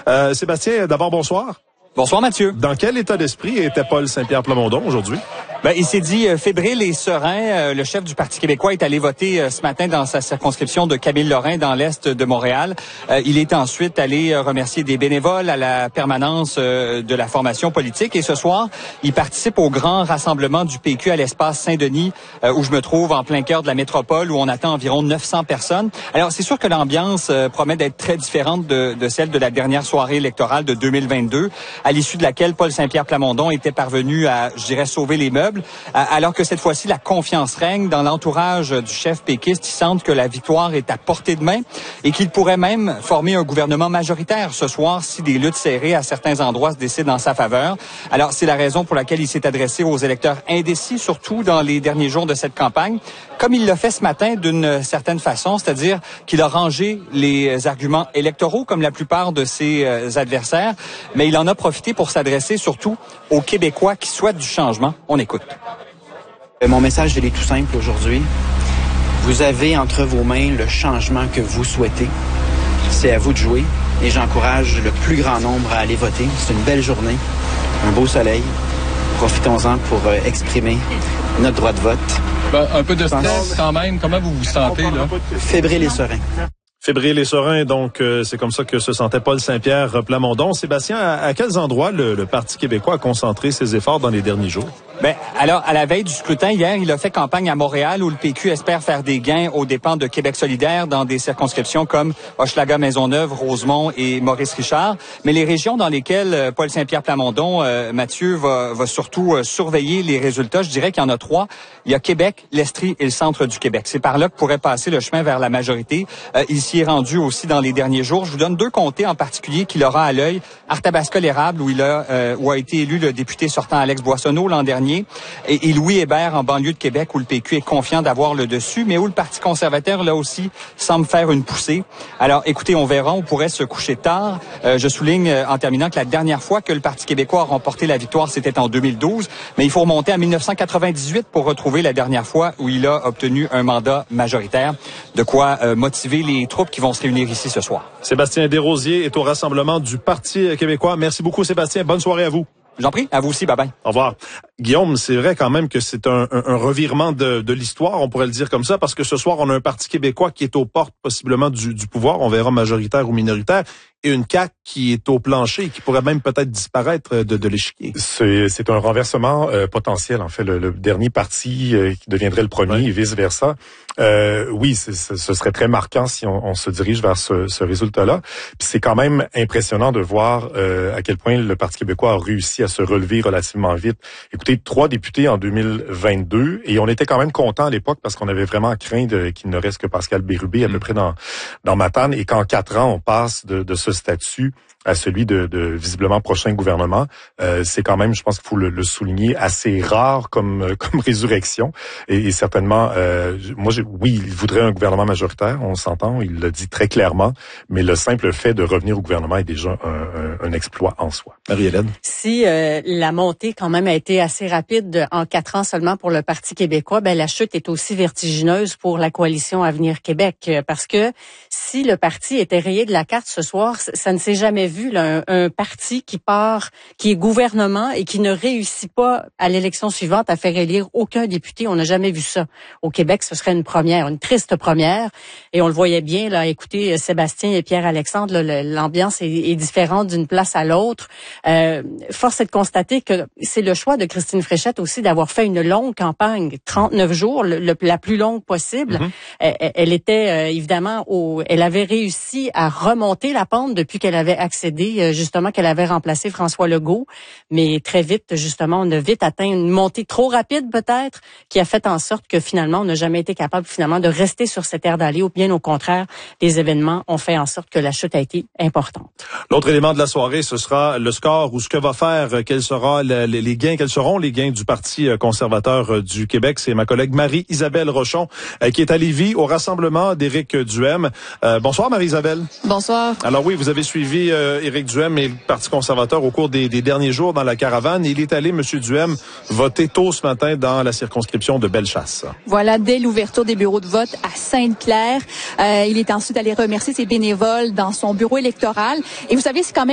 Sébastien, d'abord, bonsoir. Bonsoir Mathieu. Dans quel état d'esprit était Paul Saint-Pierre Plamondon aujourd'hui? Il s'est dit fébrile et serein. Le chef du Parti québécois est allé voter ce matin dans sa circonscription de Camille-Lorrain dans l'est de Montréal. Il est ensuite allé remercier des bénévoles à la permanence de la formation politique. Et ce soir, il participe au grand rassemblement du PQ à l'espace Saint-Denis, où je me trouve en plein cœur de la métropole, où on attend environ 900 personnes. Alors, c'est sûr que l'ambiance promet d'être très différente de celle de la dernière soirée électorale de 2022, à l'issue de laquelle Paul Saint-Pierre Plamondon était parvenu à, je dirais, sauver les meubles. Alors que cette fois-ci, la confiance règne dans l'entourage du chef péquiste. Ils sentent que la victoire est à portée de main et qu'il pourrait même former un gouvernement majoritaire ce soir si des luttes serrées à certains endroits se décident en sa faveur. Alors, c'est la raison pour laquelle il s'est adressé aux électeurs indécis, surtout dans les derniers jours de cette campagne, comme il l'a fait ce matin d'une certaine façon, c'est-à-dire qu'il a rangé les arguments électoraux comme la plupart de ses adversaires, mais il en a profité pour s'adresser surtout aux Québécois qui souhaitent du changement. On écoute. Mon message, il est tout simple aujourd'hui. Vous avez entre vos mains le changement que vous souhaitez. C'est à vous de jouer et j'encourage le plus grand nombre à aller voter. C'est une belle journée, un beau soleil. Profitons-en pour exprimer notre droit de vote. Un peu de stress quand même. Comment vous vous sentez, là? Fébrile et serein. Fébrile et serein, donc c'est comme ça que se sentait Paul Saint-Pierre Plamondon. Sébastien, à quels endroits le Parti québécois a concentré ses efforts dans les derniers jours? Alors, à la veille du scrutin, hier, il a fait campagne à Montréal où le PQ espère faire des gains aux dépens de Québec solidaire dans des circonscriptions comme Hochelaga-Maisonneuve, Rosemont et Maurice-Richard. Mais les régions dans lesquelles Paul Saint-Pierre Plamondon, Mathieu, va surtout surveiller les résultats, je dirais qu'il y en a 3. Il y a Québec, l'Estrie et le centre du Québec. C'est par là que pourrait passer le chemin vers la majorité. Il s'y est rendu aussi dans les derniers jours. Je vous donne 2 comtés en particulier qu'il aura à l'œil. Arthabasca-l'Érable, où a été élu le député sortant Alex Boissonneau l'an dernier, et Louis Hébert en banlieue de Québec, où le PQ est confiant d'avoir le dessus, mais où le Parti conservateur, là aussi, semble faire une poussée. Alors, écoutez, on verra, on pourrait se coucher tard. Je souligne en terminant que la dernière fois que le Parti québécois a remporté la victoire, c'était en 2012, mais il faut remonter à 1998 pour retrouver la dernière fois où il a obtenu un mandat majoritaire. De quoi motiver les troupes qui vont se réunir ici ce soir. Sébastien Desrosiers est au rassemblement du Parti québécois. Merci beaucoup, Sébastien. Bonne soirée à vous. J'en prie, à vous aussi, bye bye. Au revoir. Guillaume, c'est vrai quand même que c'est un revirement de l'histoire, on pourrait le dire comme ça, parce que ce soir, on a un Parti québécois qui est aux portes possiblement du pouvoir, on verra majoritaire ou minoritaire, et une CAQ qui est au plancher, qui pourrait même peut-être disparaître de l'échiquier. C'est un renversement potentiel, en fait, le dernier parti qui deviendrait le premier et vice-versa. Oui, ce serait très marquant si on se dirige vers ce résultat-là. Puis c'est quand même impressionnant de voir à quel point le Parti québécois a réussi à se relever relativement vite. Écoutez, 3 députés en 2022, et on était quand même content à l'époque parce qu'on avait vraiment craint qu'il ne reste que Pascal Bérubé à peu près dans Matane, et qu'en 4 ans, on passe de ce statut à celui de visiblement prochain gouvernement. C'est quand même, je pense qu'il faut le souligner, assez rare comme résurrection. Et certainement, oui, il voudrait un gouvernement majoritaire, on s'entend, il l'a dit très clairement, mais le simple fait de revenir au gouvernement est déjà un exploit en soi. Marie-Hélène? Si la montée quand même a été assez rapide en 4 ans seulement pour le Parti québécois, la chute est aussi vertigineuse pour la coalition Avenir Québec, parce que si le parti était rayé de la carte ce soir, ça ne s'est jamais vu là, un parti qui est gouvernement et qui ne réussit pas à l'élection suivante à faire élire aucun député. On n'a jamais vu ça. Au Québec, ce serait une première, une triste première. Et on le voyait bien, là, écoutez, Sébastien et Pierre-Alexandre, là, l'ambiance est différente d'une place à l'autre. Force est de constater que c'est le choix de Christine Fréchette aussi d'avoir fait une longue campagne, 39 jours, la plus longue possible. Elle était évidemment elle avait réussi à remonter la pente depuis qu'elle avait accédé, justement, qu'elle avait remplacé François Legault. Mais très vite, justement, on a vite atteint une montée trop rapide peut-être, qui a fait en sorte que finalement, on n'a jamais été capable finalement de rester sur cette aire d'aller, ou bien au contraire, les événements ont fait en sorte que la chute a été importante. L'autre élément de la soirée, ce sera le score ou ce que va faire, quels seront les gains du Parti conservateur du Québec. C'est ma collègue Marie-Isabelle Rochon qui est à Lévis au rassemblement d'Éric Duhem. Bonsoir Marie-Isabelle. Bonsoir. Alors oui, vous avez suivi Éric Duhem et le Parti conservateur au cours des derniers jours dans la caravane. Il est allé, M. Duhem, voter tôt ce matin dans la circonscription de Bellechasse. Voilà, dès l'ouverture des bureaux de vote à Sainte-Claire. Il est ensuite allé remercier ses bénévoles dans son bureau électoral. Et vous savez, c'est quand même